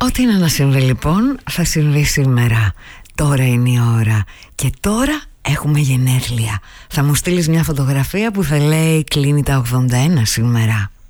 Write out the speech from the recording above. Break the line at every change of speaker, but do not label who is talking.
Ό,τι είναι να συμβεί λοιπόν θα συμβεί σήμερα. Τώρα είναι η ώρα. Και τώρα έχουμε γενέθλια. Θα μου στείλεις μια φωτογραφία που θα λέει κλείνει τα 81 σήμερα.